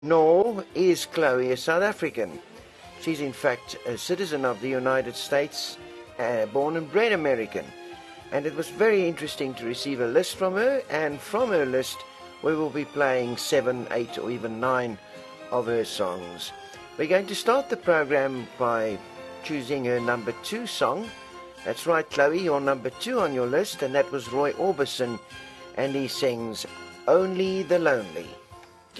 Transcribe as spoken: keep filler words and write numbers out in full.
Nor is Chloe a South African. She's in fact a citizen of the United States, uh, born and bred American. And it was very interesting to receive a list from her, and from her list we will be playing seven, eight or even nine of her songs. We're going to start the program by choosing her number two song. That's right, Chloe, you're number two on your list, and that was Roy Orbison, and he sings Only the Lonely.